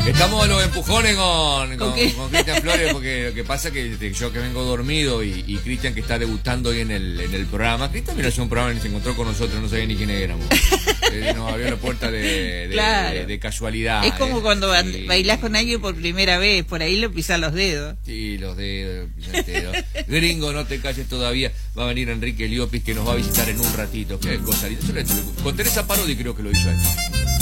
Estamos a los empujones con qué? Cristian Flores, porque lo que pasa es que yo que vengo dormido y Cristian que está debutando hoy en el programa. Cristian vino a hacer un programa y se encontró con nosotros, no sabía ni quiénes éramos. Nos abrió la puerta Claro. de casualidad. Es como cuando Sí. bailás con alguien por primera vez, por ahí lo pisás los dedos. Sí, los dedos, el dedo. Gringo, no te calles todavía. Va a venir Enrique Liopis que nos va a visitar en un ratito. Qué cosa. Con Teresa Parodi creo que lo hizo él.